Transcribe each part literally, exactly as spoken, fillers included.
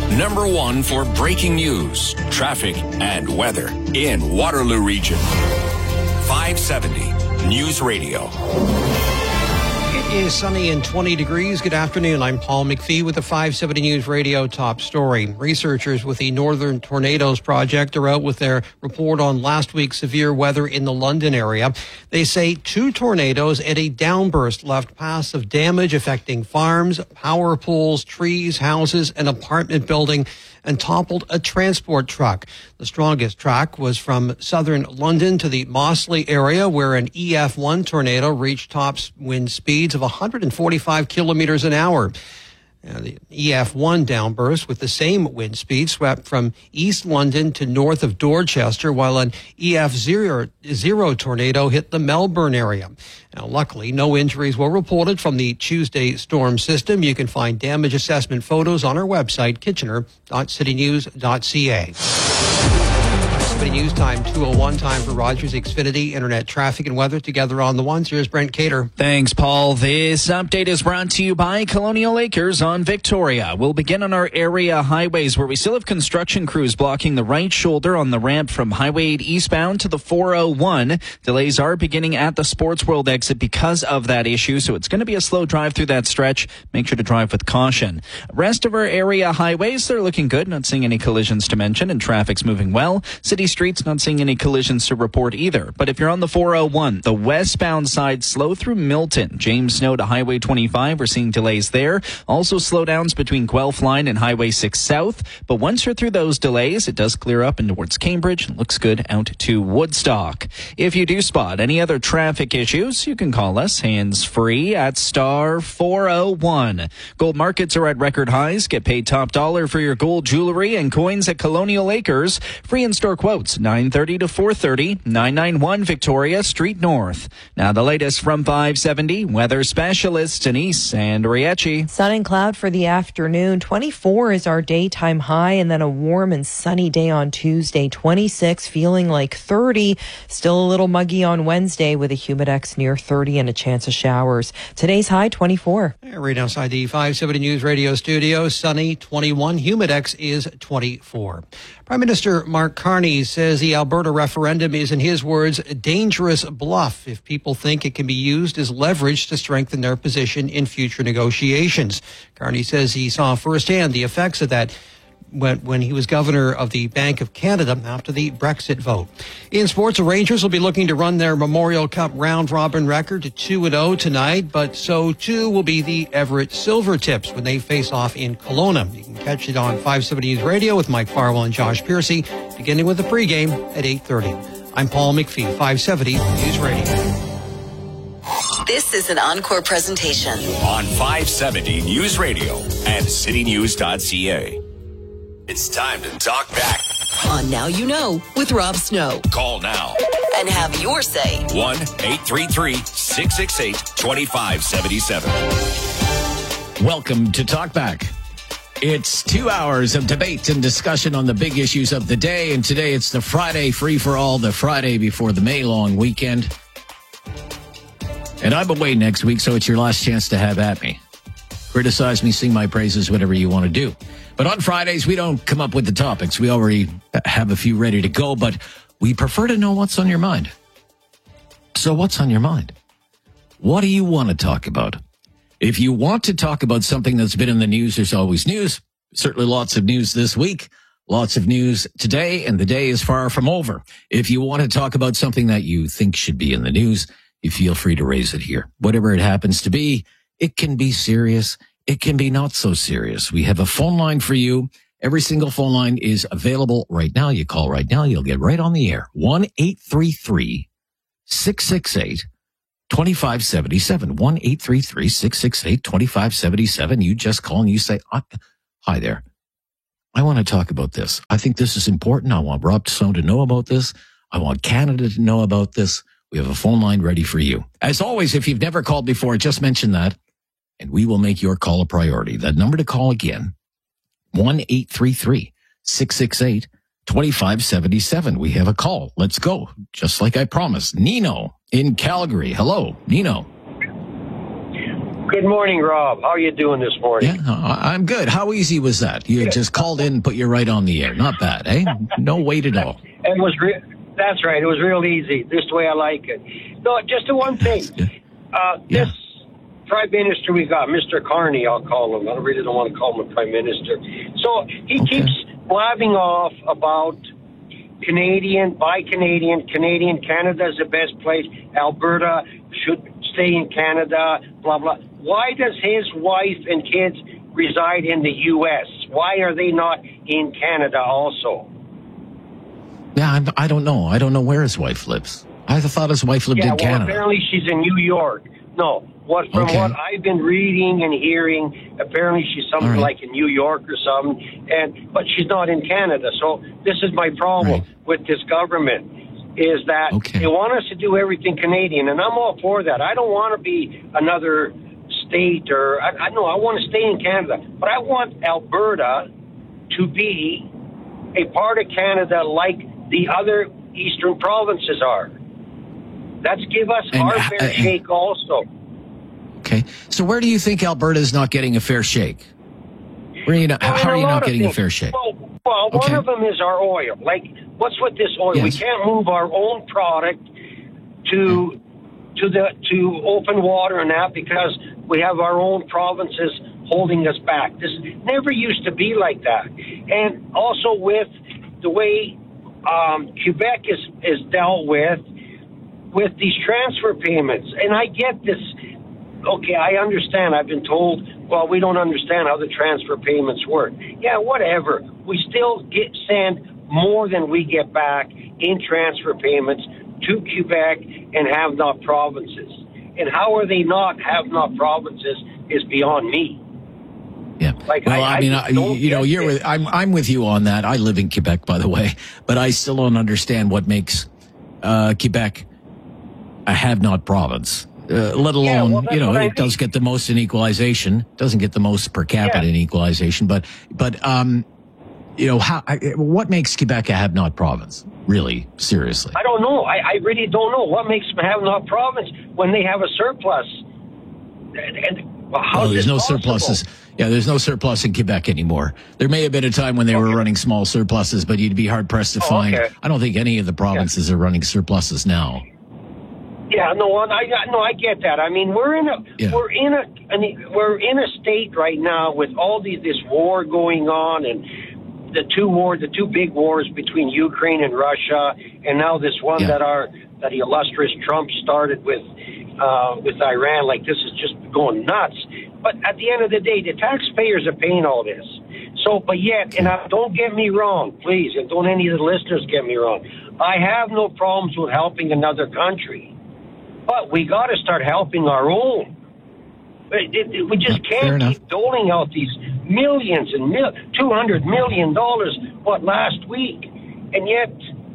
Number one for breaking news, traffic, and weather in Waterloo Region. five seventy News Radio. It is sunny and twenty degrees. Good afternoon. I'm Paul McPhee with the five seventy News Radio top story. Researchers with the Northern Tornadoes Project are out with their report on last week's severe weather in the London area. They say two tornadoes and a downburst left paths of damage affecting farms, power poles, trees, houses, and apartment building, and toppled a transport truck. The strongest track was from southern London to the Mossley area, where an E F one tornado reached top wind speeds of one hundred forty-five kilometers an hour. Now, the E F one downburst with the same wind speed swept from East London to north of Dorchester, while an E F zero tornado hit the Melbourne area. Now, luckily, no injuries were reported from the Tuesday storm system. You can find damage assessment photos on our website, kitchener dot city news dot c a. News time, two oh one time for Rogers Xfinity, internet traffic and weather together on the ones. Here's Brent Cater. Thanks, Paul. This update is brought to you by Colonial Acres on Victoria. We'll begin on our area highways where we still have construction crews blocking the right shoulder on the ramp from Highway eight eastbound to the four oh one. Delays are beginning at the Sports World exit because of that issue, so it's going to be a slow drive through that stretch. Make sure to drive with caution. Rest of our area highways, they're looking good. Not seeing any collisions to mention, and traffic's moving well. City streets, not seeing any collisions to report either. But if you're on the four oh one, the westbound side, slow through Milton. James Snow to Highway twenty-five, we're seeing delays there. Also slowdowns between Guelph Line and Highway six South. But once you're through those delays, it does clear up and towards Cambridge. It looks good out to Woodstock. If you do spot any other traffic issues, you can call us hands-free at star four oh one. Gold markets are at record highs. Get paid top dollar for your gold jewelry and coins at Colonial Acres. Free in-store quotes nine thirty to four thirty, nine ninety-one Victoria Street North. Now the latest from five seventy, weather specialist Denise Andriecci. Sun and cloud for the afternoon. twenty-four is our daytime high, and then a warm and sunny day on Tuesday. twenty-six, feeling like thirty. Still a little muggy on Wednesday with a humidex near thirty and a chance of showers. Today's high, twenty-four. Right outside the five seventy News Radio studio, sunny, twenty-one. Humidex is twenty-four. Prime Minister Mark Carney says the Alberta referendum is, in his words, a dangerous bluff if people think it can be used as leverage to strengthen their position in future negotiations. Carney says he saw firsthand the effects of that when, when he was governor of the Bank of Canada after the Brexit vote. In sports, the Rangers will be looking to run their Memorial Cup round-robin record to two and oh tonight, but so too will be the Everett Silvertips when they face off in Kelowna. You can catch it on five seventy News Radio with Mike Farwell and Josh Piercy, beginning with the pregame at eight thirty. I'm Paul McPhee, five seventy News Radio. This is an encore presentation on five seventy News Radio and city news dot c a. It's time to talk back on Now You Know with Rob Snow. Call now and have your say. one eight three three, six six eight, two five seven seven. Welcome to Talk Back. It's two hours of debate and discussion on the big issues of the day, and today it's the Friday free-for-all, the Friday before the May long weekend. And I'm away next week, so it's your last chance to have at me. Criticize me, sing my praises, whatever you want to do. But on Fridays, we don't come up with the topics. We already have a few ready to go, but we prefer to know what's on your mind. So what's on your mind? What do you want to talk about? If you want to talk about something that's been in the news, there's always news. Certainly lots of news this week, lots of news today, and the day is far from over. If you want to talk about something that you think should be in the news, you feel free to raise it here. Whatever it happens to be, it can be serious. It can be not so serious. We have a phone line for you. Every single phone line is available right now. You call right now, you'll get right on the air. one eight three three, six six eight, two five seven seven. one eight three three, six six eight, two five seven seven. You just call and you say, hi there. I want to talk about this. I think this is important. I want Rob Snow to know about this. I want Canada to know about this. We have a phone line ready for you. As always, if you've never called before, just mention that, and we will make your call a priority. That number to call again, one eight three three, six six eight, two five seven seven. We have a call. Let's go. Just like I promised. Nino in Calgary. Hello, Nino. Good morning, Rob. How are you doing this morning? Yeah, I- I'm good. How easy was that? You just called in and put you right on the air. Not bad, eh? No wait at all. It was re- That's right. It was real easy. This is the way I like it. No, just the one thing. Uh, Yeah. This Prime Minister we got, Mister Carney, I'll call him. I really don't want to call him a Prime Minister. So he Okay. keeps blabbing off about Canadian, buy Canadian, Canadian, Canada's the best place. Alberta should stay in Canada, blah, blah. Why does his wife and kids reside in the U S? Why are they not in Canada also? Yeah, I'm, I don't know. I don't know where his wife lives. I thought his wife lived Yeah, in well, Canada. apparently she's in New York. No, what from Okay. what I've been reading and hearing, apparently she's something All right. like in New York or something, and but she's not in Canada. So this is my problem Right. with this government, is that Okay. they want us to do everything Canadian, and I'm all for that. I don't want to be another state, or I, I know I want to stay in Canada, but I want Alberta to be a part of Canada like the other eastern provinces are. Let's give us And, our uh, fair uh, shake also. Okay. So where do you think Alberta is not getting a fair shake? Where are you not, Well, how in are you lot not of getting a things. fair shake? Well, well Okay. one of them is our oil. Like, what's with this oil? We Yes. can't move our own product to to the to open water and that because we have our own provinces holding us back. This never used to be like that. And also with the way um, Quebec is is dealt with with these transfer payments, and I get this. Okay, I understand. I've been told, well, we don't understand how the transfer payments work. Yeah, whatever. We still get send more than we get back in transfer payments to Quebec and have-not provinces. And how are they not have-not provinces is beyond me. Yeah. Like, well, I, I- I mean, just I, don't you know, get you're it. with, I'm I'm with you on that. I live in Quebec, by the way, but I still don't understand what makes uh, Quebec a have-not province. Uh, let alone, Yeah, well, that's you know, what I it does get the most in equalization, doesn't get the most per capita Yeah. in equalization, but, but, um, you know, how, I, what makes Quebec a have-not province? Really, seriously. I don't know. I, I really don't know. What makes them have-not province when they have a surplus? And, and well, how Oh, is there's this no possible? surpluses. Yeah, there's no surplus in Quebec anymore. There may have been a time when they were Okay. running small surpluses, but you'd be hard pressed to Oh, find. okay. I don't think any of the provinces are running surpluses now. Yeah, no, I I- no, I get that. I mean, we're in a Yeah. we're in a I mean, we're in a state right now with all these this war going on and the two wars, the two big wars between Ukraine and Russia, and now this one Yeah. that our that the illustrious Trump started with uh, with Iran. Like, this is just going nuts. But at the end of the day, the taxpayers are paying all this. So, but yet, and I, don't get me wrong, please, and don't any of the listeners get me wrong. I have no problems with helping another country. But we got to start helping our own. It- it- it- we just Yeah, fair can't enough. keep doling out these millions and mil- two hundred million dollars, what, last week. And yet,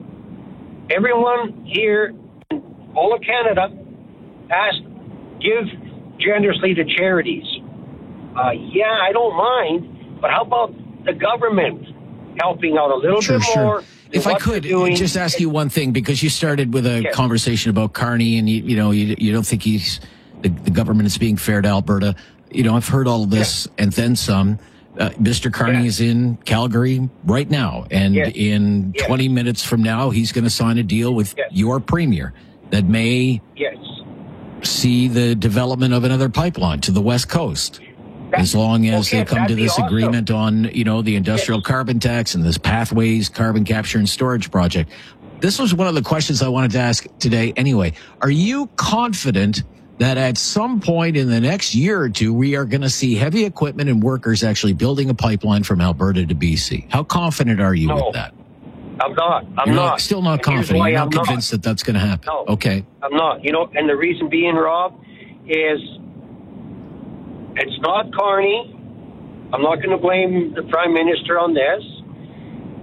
everyone here in all of Canada asked, give generously to charities. Uh, yeah, I don't mind, but how about the government helping out a little Sure, bit sure. more? If I could just ask you one thing, because you started with a Yes. conversation about Carney, and you, you know you, you don't think he's the, the government is being fair to Alberta. You know, I've heard all of this and then some. Uh, Mister Carney Yeah. is in Calgary right now, and Yes. in Yes. twenty minutes from now, he's going to sign a deal with Yes. your premier that may Yes. see the development of another pipeline to the West Coast. As long as Okay, they come to that'd be this awesome. agreement on, you know, the industrial Yes. carbon tax and this pathways carbon capture and storage project. This was one of the questions I wanted to ask today anyway. Are you confident that at some point in the next year or two, we are going to see heavy equipment and workers actually building a pipeline from Alberta to B C? How confident are you No. with that? I'm not. I'm You're not. still not And here's confident. why You're not I'm convinced that that's going to happen. No. Okay. I'm not. You know, and the reason being, Rob, is it's not Carney. I'm not going to blame the Prime Minister on this.